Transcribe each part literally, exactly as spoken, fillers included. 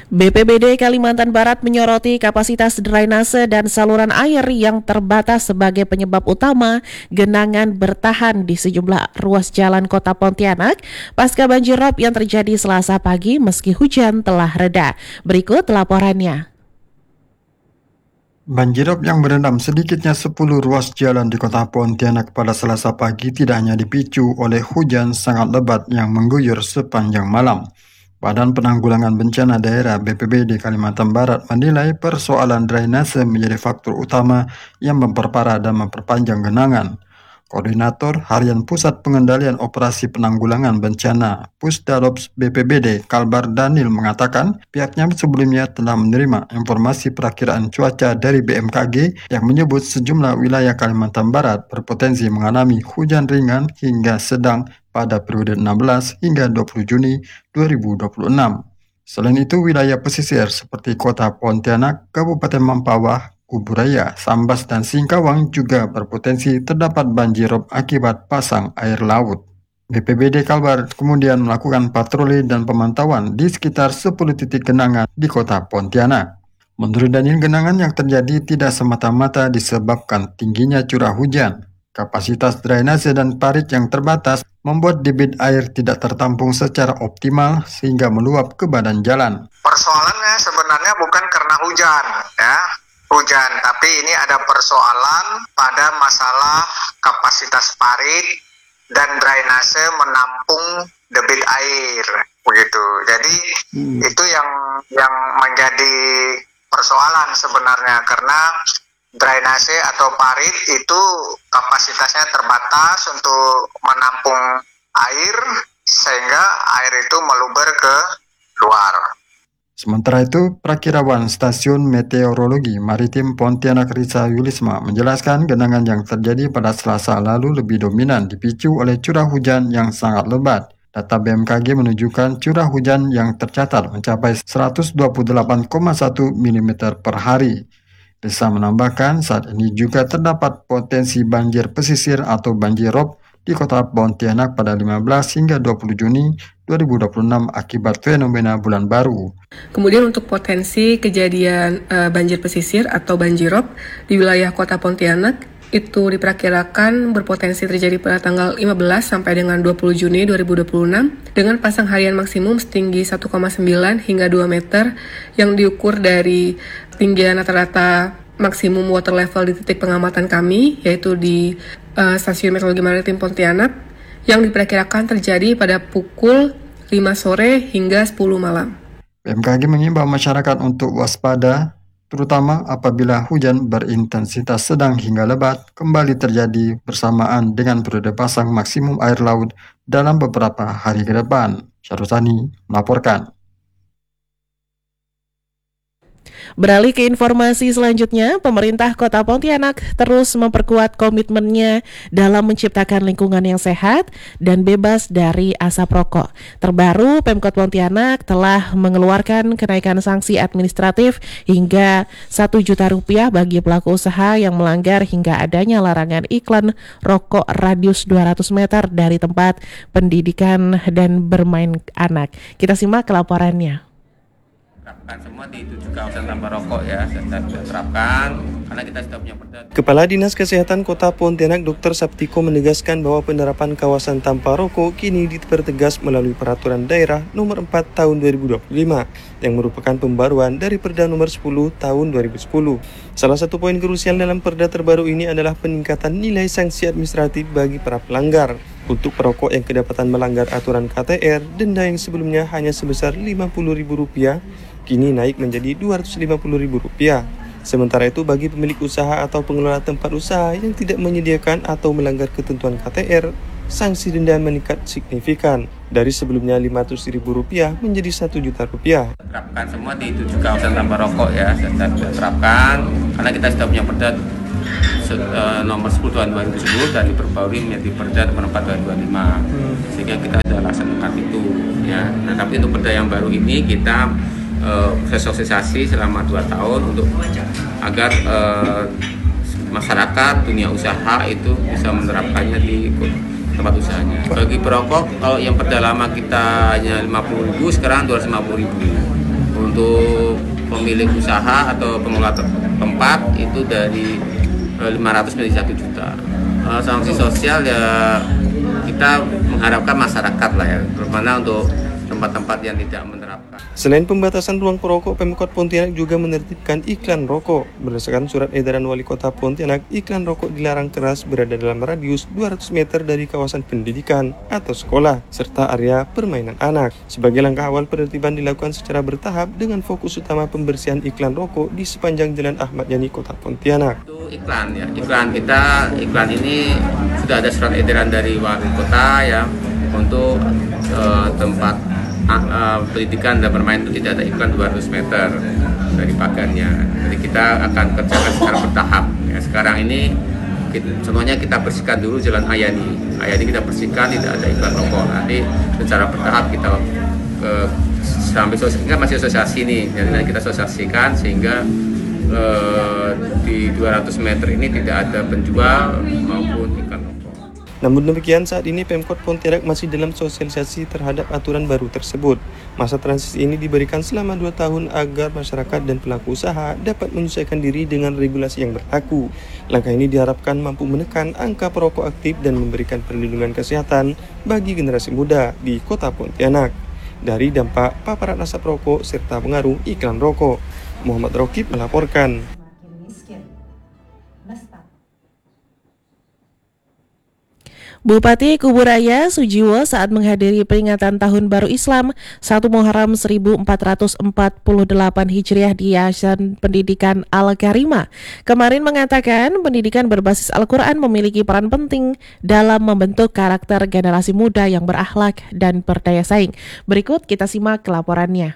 B P B D Kalimantan Barat menyoroti kapasitas drainase dan saluran air yang terbatas sebagai penyebab utama genangan bertahan di sejumlah ruas jalan Kota Pontianak pasca banjir rob yang terjadi Selasa pagi meski hujan telah reda. Berikut laporannya. Banjirop yang merendam sedikitnya sepuluh ruas jalan di Kota Pontianak pada Selasa pagi tidak hanya dipicu oleh hujan sangat lebat yang mengguyur sepanjang malam. Badan Penanggulangan Bencana Daerah B P B D Kalimantan Barat menilai persoalan drainase menjadi faktor utama yang memperparah dan memperpanjang genangan. Koordinator Harian Pusat Pengendalian Operasi Penanggulangan Bencana Pusdalops B P B D Kalbar Daniel mengatakan pihaknya sebelumnya telah menerima informasi perakiraan cuaca dari B M K G yang menyebut sejumlah wilayah Kalimantan Barat berpotensi mengalami hujan ringan hingga sedang pada periode enam belas hingga dua puluh Juni dua ribu dua puluh enam. Selain itu, wilayah pesisir seperti Kota Pontianak, Kabupaten Mempawah, Kuburaya, Sambas, dan Singkawang juga berpotensi terdapat banjir rob akibat pasang air laut. B P B D Kalbar kemudian melakukan patroli dan pemantauan di sekitar sepuluh titik genangan di Kota Pontianak. Menurut Daniel, genangan yang terjadi tidak semata-mata disebabkan tingginya curah hujan. Kapasitas drainase dan parit yang terbatas membuat debit air tidak tertampung secara optimal sehingga meluap ke badan jalan. Persoalannya sebenarnya bukan karena hujan, ya. Hujan, tapi ini ada persoalan pada masalah kapasitas parit dan drainase menampung debit air, begitu. Jadi hmm. itu yang yang menjadi persoalan sebenarnya karena drainase atau parit itu kapasitasnya terbatas untuk menampung air sehingga air itu meluber ke luar. Sementara itu, Prakirawan Stasiun Meteorologi Maritim Pontianak Risa Yulisma menjelaskan genangan yang terjadi pada Selasa lalu lebih dominan dipicu oleh curah hujan yang sangat lebat. Data B M K G menunjukkan curah hujan yang tercatat mencapai seratus dua puluh delapan koma satu milimeter per hari. Risa menambahkan saat ini juga terdapat potensi banjir pesisir atau banjir rob di Kota Pontianak pada lima belas hingga dua puluh Juni dua ribu dua puluh enam akibat fenomena bulan baru. Kemudian untuk potensi kejadian uh, banjir pesisir atau banjir rob di wilayah Kota Pontianak itu diperkirakan berpotensi terjadi pada tanggal lima belas sampai dengan dua puluh Juni dua ribu dua puluh enam dengan pasang harian maksimum setinggi satu koma sembilan hingga dua meter yang diukur dari ketinggian rata-rata maksimum water level di titik pengamatan kami yaitu di uh, Stasiun Meteorologi Maritim Pontianak yang diperkirakan terjadi pada pukul lima sore hingga sepuluh malam. B M K G mengimbau masyarakat untuk waspada terutama apabila hujan berintensitas sedang hingga lebat kembali terjadi bersamaan dengan periode pasang maksimum air laut dalam beberapa hari ke depan. Syarusani melaporkan. Beralih ke informasi selanjutnya, pemerintah Kota Pontianak terus memperkuat komitmennya dalam menciptakan lingkungan yang sehat dan bebas dari asap rokok. Terbaru, Pemkot Pontianak telah mengeluarkan kenaikan sanksi administratif hingga satu juta rupiah bagi pelaku usaha yang melanggar hingga adanya larangan iklan rokok radius dua ratus meter dari tempat pendidikan dan bermain anak. Kita simak laporannya. Terapkan semua di tujuh kawasan tanpa rokok ya, sudah terapkan karena kita sudah punya perda. Kepala Dinas Kesehatan Kota Pontianak Dokter Saptiko menegaskan bahwa penerapan kawasan tanpa rokok kini dipertegas melalui Peraturan Daerah Nomor empat Tahun dua ribu dua puluh lima yang merupakan pembaruan dari Perda Nomor sepuluh Tahun dua ribu sepuluh. Salah satu poin krusial dalam perda terbaru ini adalah peningkatan nilai sanksi administratif bagi para pelanggar. Untuk perokok yang kedapatan melanggar aturan K T R, denda yang sebelumnya hanya sebesar lima puluh ribu rupiah, kini naik menjadi dua ratus lima puluh ribu rupiah. Sementara itu bagi pemilik usaha atau pengelola tempat usaha yang tidak menyediakan atau melanggar ketentuan K T R, sanksi denda meningkat signifikan dari sebelumnya lima ratus ribu rupiah menjadi satu juta rupiah. Terapkan semua di tujuh kawasan tanpa rokok ya, sudah terapkan karena kita sudah punya perda nomor sepuluh tahun dua ribu sepuluh dan diperbarui menjadi perda nomor empat tahun dua ribu dua puluh lima hmm. sehingga kita sudah laksanakan itu ya. Nah, tapi untuk perda yang baru ini kita uh, sosialisasi selama dua tahun untuk agar uh, masyarakat dunia usaha itu bisa menerapkannya di tempat usahanya. Bagi perokok kalau yang perda lama kita hanya lima puluh ribu sekarang dua ratus lima puluh ribu Untuk pemilik usaha atau pengelola tempat itu dari lima ratus menjadi satu juta. Sanksi sosial ya kita mengharapkan masyarakat lah ya, terutama untuk tempat-tempat yang tidak menerapkan. Selain pembatasan ruang perokok, Pemkot Pontianak juga menertibkan iklan rokok. Berdasarkan surat edaran Wali Kota Pontianak, iklan rokok dilarang keras berada dalam radius dua ratus meter dari kawasan pendidikan atau sekolah, serta area permainan anak. Sebagai langkah awal, penertiban dilakukan secara bertahap dengan fokus utama pembersihan iklan rokok di sepanjang Jalan Ahmad Yani, Kota Pontianak. Itu iklan ya, iklan kita, iklan ini sudah ada surat edaran dari Wali Kota ya untuk uh, tempat uh, pendidikan dan bermain itu tidak ada iklan dua ratus meter dari pagarnya. Jadi kita akan kerjakan secara bertahap. Ya, sekarang ini kita, semuanya kita bersihkan dulu Jalan Ayani. Ayani kita bersihkan, tidak ada iklan rokok. Nanti secara bertahap kita uh, sampai sosiasi, kan masih asosiasi nih. Jadi nanti kita sosiasikan sehingga uh, di dua ratus meter ini tidak ada penjual maupun iklan rokok. Namun demikian, saat ini Pemkot Pontianak masih dalam sosialisasi terhadap aturan baru tersebut. Masa transisi ini diberikan selama dua tahun agar masyarakat dan pelaku usaha dapat menyesuaikan diri dengan regulasi yang berlaku. Langkah ini diharapkan mampu menekan angka perokok aktif dan memberikan perlindungan kesehatan bagi generasi muda di Kota Pontianak dari dampak paparan asap rokok serta pengaruh iklan rokok. Muhammad Rokib melaporkan. Bupati Kuburaya Sujiwo saat menghadiri peringatan Tahun Baru Islam satu Muharram seribu empat ratus empat puluh delapan Hijriah di Yayasan Pendidikan Al-Karimah kemarin mengatakan pendidikan berbasis Al-Quran memiliki peran penting dalam membentuk karakter generasi muda yang berakhlak dan berdaya saing. Berikut kita simak laporannya.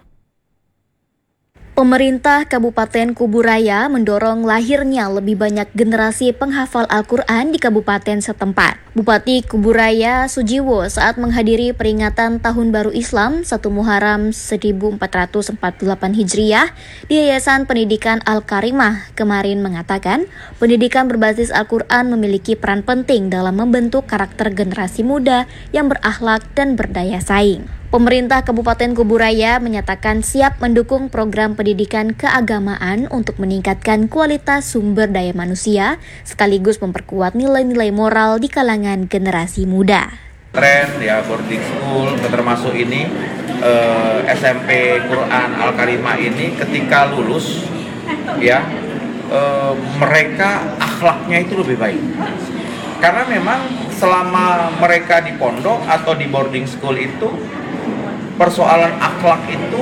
Pemerintah Kabupaten Kuburaya mendorong lahirnya lebih banyak generasi penghafal Al-Quran di kabupaten setempat. Bupati Kuburaya Sujiwo saat menghadiri peringatan Tahun Baru Islam satu Muharram seribu empat ratus empat puluh delapan Hijriah di Yayasan Pendidikan Al-Karimah kemarin mengatakan pendidikan berbasis Al-Quran memiliki peran penting dalam membentuk karakter generasi muda yang berakhlak dan berdaya saing. Pemerintah Kabupaten Kuburaya menyatakan siap mendukung program pendidikan keagamaan untuk meningkatkan kualitas sumber daya manusia sekaligus memperkuat nilai-nilai moral di kalangan generasi muda. Tren ya boarding school termasuk ini eh, S M P Quran Al-Karimah ini ketika lulus ya eh, mereka akhlaknya itu lebih baik. Karena memang selama mereka di pondok atau di boarding school itu persoalan akhlak itu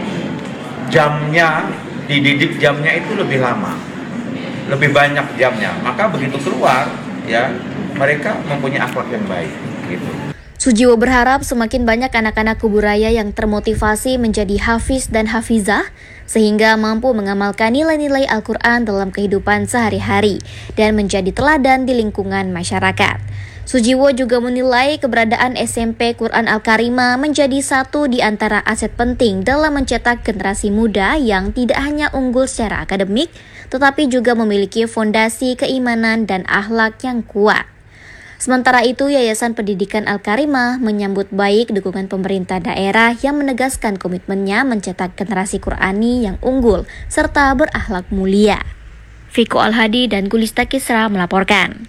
jamnya, dididik jamnya itu lebih lama, lebih banyak jamnya. Maka begitu keluar, ya mereka mempunyai akhlak yang baik. Gitu. Sujiwo berharap semakin banyak anak-anak Kuburaya yang termotivasi menjadi hafiz dan hafizah, sehingga mampu mengamalkan nilai-nilai Al-Quran dalam kehidupan sehari-hari dan menjadi teladan di lingkungan masyarakat. Sujiwo juga menilai keberadaan S M P Quran Al-Karimah menjadi satu di antara aset penting dalam mencetak generasi muda yang tidak hanya unggul secara akademik, tetapi juga memiliki fondasi keimanan dan akhlak yang kuat. Sementara itu, Yayasan Pendidikan Al-Karimah menyambut baik dukungan pemerintah daerah yang menegaskan komitmennya mencetak generasi Qurani yang unggul serta berakhlak mulia. Fiko Al-Hadi dan Gulista Kisra melaporkan.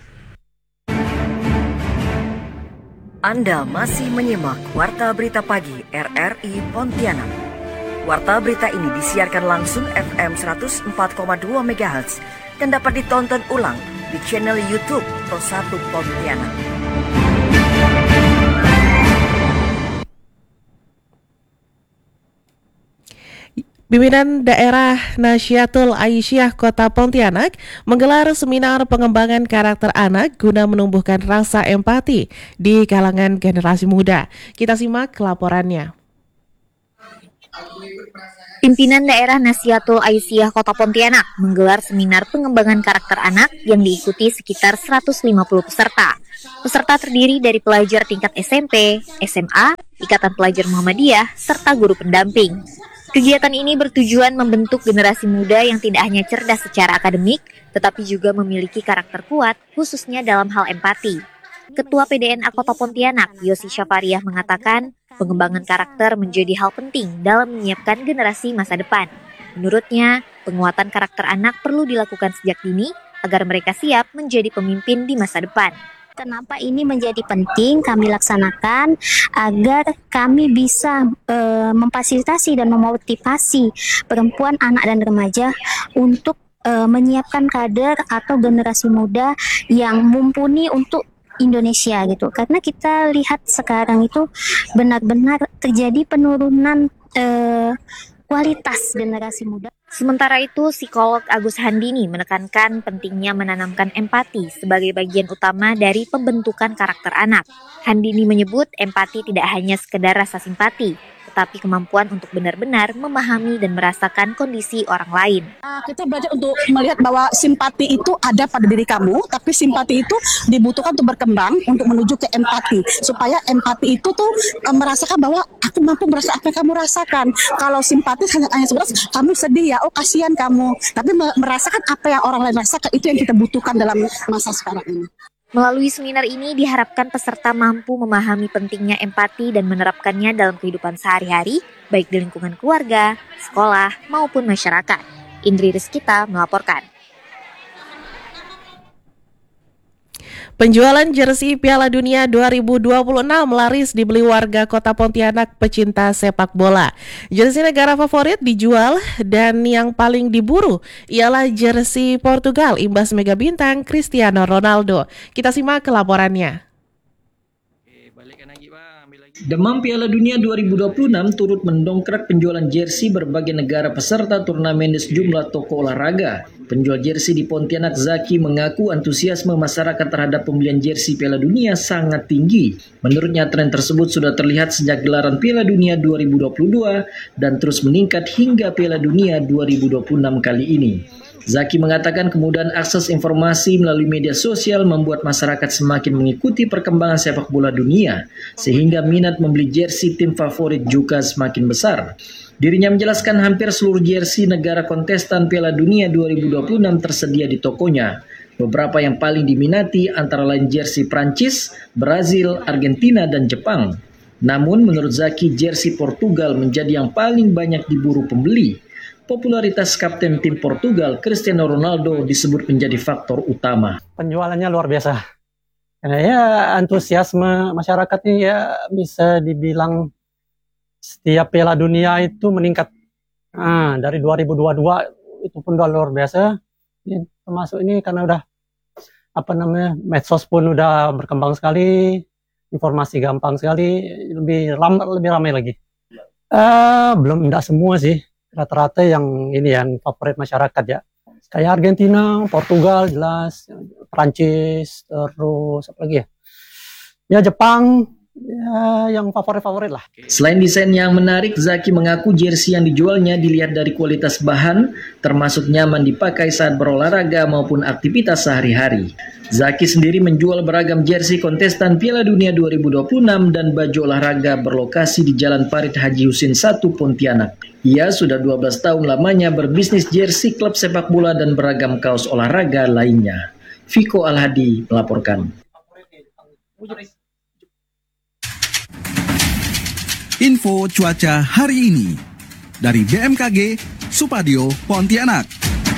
Anda masih menyimak Warta Berita Pagi R R I Pontianak. Warta berita ini disiarkan langsung F M seratus empat koma dua megahertz dan dapat ditonton ulang di channel YouTube Pro satu Pontianak. Pimpinan Daerah Nasyatul Aisyah Kota Pontianak menggelar seminar pengembangan karakter anak guna menumbuhkan rasa empati di kalangan generasi muda. Kita simak laporannya. Pimpinan Daerah Nasyatul Aisyah Kota Pontianak menggelar seminar pengembangan karakter anak yang diikuti sekitar seratus lima puluh peserta. Peserta terdiri dari pelajar tingkat S M P, S M A, Ikatan Pelajar Muhammadiyah, serta guru pendamping. Kegiatan ini bertujuan membentuk generasi muda yang tidak hanya cerdas secara akademik, tetapi juga memiliki karakter kuat, khususnya dalam hal empati. Ketua P D N A Kota Pontianak, Yosi Syafariah mengatakan, pengembangan karakter menjadi hal penting dalam menyiapkan generasi masa depan. Menurutnya, penguatan karakter anak perlu dilakukan sejak dini agar mereka siap menjadi pemimpin di masa depan. Kenapa ini menjadi penting kami laksanakan agar kami bisa e, memfasilitasi dan memotivasi perempuan, anak dan remaja untuk e, menyiapkan kader atau generasi muda yang mumpuni untuk Indonesia gitu. Karena kita lihat sekarang itu benar-benar terjadi penurunan e, kualitas generasi muda. Sementara itu, psikolog Agus Handini menekankan pentingnya menanamkan empati sebagai bagian utama dari pembentukan karakter anak. Handini menyebut empati tidak hanya sekedar rasa simpati, tetapi kemampuan untuk benar-benar memahami dan merasakan kondisi orang lain. Kita belajar untuk melihat bahwa simpati itu ada pada diri kamu, tapi simpati itu dibutuhkan untuk berkembang, untuk menuju ke empati. Supaya empati itu tuh e, merasakan bahwa aku mampu merasakan apa yang kamu rasakan. Kalau simpatis hanya hanya sebatas kamu sedih ya, oh kasihan kamu. Tapi merasakan apa yang orang lain rasakan, itu yang kita butuhkan dalam masa sekarang ini. Melalui seminar ini diharapkan peserta mampu memahami pentingnya empati dan menerapkannya dalam kehidupan sehari-hari, baik di lingkungan keluarga, sekolah, maupun masyarakat. Indri Rizkita melaporkan. Penjualan jersey Piala Dunia dua ribu dua puluh enam laris dibeli warga Kota Pontianak pecinta sepak bola. Jersey negara favorit dijual dan yang paling diburu ialah jersey Portugal imbas mega bintang Cristiano Ronaldo. Kita simak laporannya. Demam Piala Dunia dua ribu dua puluh enam turut mendongkrak penjualan jersey berbagai negara peserta turnamen di sejumlah toko olahraga. Penjual jersey di Pontianak, Zaki, mengaku antusiasme masyarakat terhadap pembelian jersey Piala Dunia sangat tinggi. Menurutnya tren tersebut sudah terlihat sejak gelaran Piala Dunia dua ribu dua puluh dua dan terus meningkat hingga Piala Dunia dua ribu dua puluh enam kali ini. Zaki mengatakan kemudahan akses informasi melalui media sosial membuat masyarakat semakin mengikuti perkembangan sepak bola dunia, sehingga minat membeli jersey tim favorit juga semakin besar. Dirinya menjelaskan hampir seluruh jersey negara kontestan Piala Dunia dua ribu dua puluh enam tersedia di tokonya. Beberapa yang paling diminati antara lain jersey Prancis, Brazil, Argentina, dan Jepang. Namun menurut Zaki, jersey Portugal menjadi yang paling banyak diburu pembeli. Popularitas kapten tim Portugal, Cristiano Ronaldo, disebut menjadi faktor utama. Penjualannya luar biasa. Karena ya antusiasme masyarakat ini ya bisa dibilang setiap Piala Dunia itu meningkat. Nah, dari dua ribu dua puluh dua itu pun udah luar biasa. Ini termasuk ini karena udah apa namanya medsos pun udah berkembang sekali, informasi gampang sekali, lebih ramai lebih ramai lagi. Uh, belum enggak semua sih. Rata-rata yang ini yang favorit masyarakat ya. Kayak Argentina, Portugal jelas, Prancis, terus apa lagi ya? Ya Jepang, ya yang favorit-favorit lah. Selain desain yang menarik, Zaki mengaku jersey yang dijualnya dilihat dari kualitas bahan, termasuk nyaman dipakai saat berolahraga maupun aktivitas sehari-hari. Zaki sendiri menjual beragam jersey kontestan Piala Dunia dua ribu dua puluh enam dan baju olahraga berlokasi di Jalan Farid Haji Husin satu Pontianak. Ia sudah dua belas tahun lamanya berbisnis jersey klub sepak bola dan beragam kaos olahraga lainnya. Viko Alhadi melaporkan. Info cuaca hari ini dari B M K G Supadio Pontianak.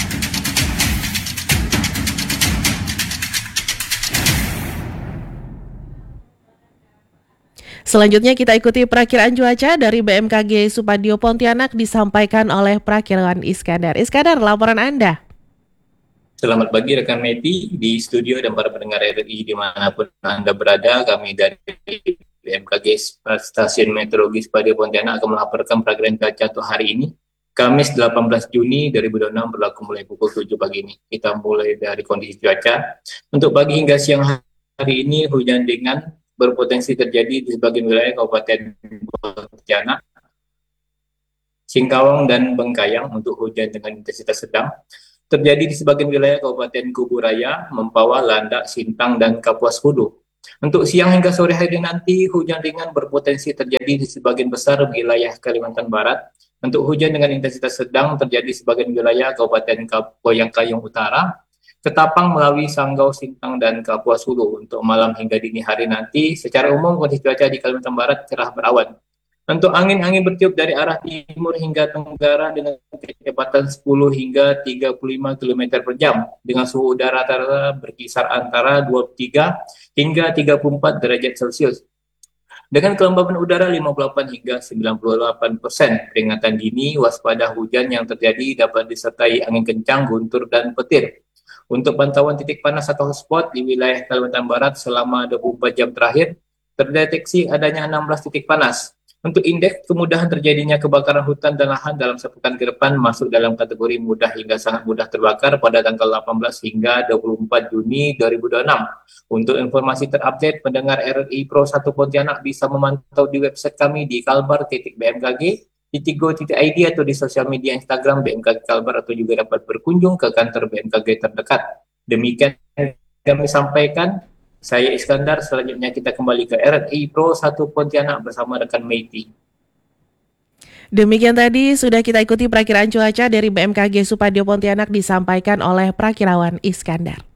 Selanjutnya kita ikuti perakiraan cuaca dari B M K G Supadio Pontianak disampaikan oleh Perakiraan Iskandar. Iskandar, laporan Anda. Selamat pagi rekan Meti di studio dan para pendengar R R I dimanapun Anda berada. Kami dari B M K G Stasiun Meteorologi Supadio Pontianak akan melaporkan perakiraan cuaca untuk hari ini. Kamis delapan belas Juni dua ribu dua puluh enam berlaku mulai pukul tujuh pagi ini. Kita mulai dari kondisi cuaca. Untuk pagi hingga siang hari ini hujan ringan berpotensi terjadi di sebagian wilayah Kabupaten Pontianak, Singkawang, dan Bengkayang. Untuk hujan dengan intensitas sedang terjadi di sebagian wilayah Kabupaten Kuburaya, Mempawah, Landak, Sintang, dan Kapuas Hulu. Untuk siang hingga sore hari nanti, hujan ringan berpotensi terjadi di sebagian besar wilayah Kalimantan Barat. Untuk hujan dengan intensitas sedang terjadi di sebagian wilayah Kabupaten Boyangkayung Utara, Ketapang melalui Sanggau, Sintang, dan Kapuas Hulu. Untuk malam hingga dini hari nanti, secara umum kondisi cuaca di Kalimantan Barat cerah berawan. Untuk angin-angin bertiup dari arah timur hingga tenggara dengan kecepatan sepuluh hingga tiga puluh lima kilometer per jam, dengan suhu udara rata-rata berkisar antara dua puluh tiga hingga tiga puluh empat derajat Celcius. Dengan kelembaban udara lima puluh delapan hingga sembilan puluh delapan persen, peringatan dini waspada hujan yang terjadi dapat disertai angin kencang, guntur, dan petir. Untuk pantauan titik panas atau hotspot di wilayah Kalimantan Barat selama dua puluh empat jam terakhir, terdeteksi adanya enam belas titik panas. Untuk indeks kemudahan terjadinya kebakaran hutan dan lahan dalam sepekan ke depan masuk dalam kategori mudah hingga sangat mudah terbakar pada tanggal delapan belas hingga dua puluh empat Juni dua ribu dua puluh enam. Untuk informasi terupdate, pendengar R R I Pro satu Pontianak bisa memantau di website kami di kalbar titik b m k g titik go titik i d atau di sosial media Instagram B M K G Kalbar, atau juga dapat berkunjung ke kantor B M K G terdekat. Demikian kami sampaikan. Saya Iskandar, selanjutnya kita kembali ke R R I Pro satu Pontianak bersama rekan Meiti. Demikian tadi sudah kita ikuti perakiraan cuaca dari B M K G Supadio Pontianak disampaikan oleh Prakirawan Iskandar.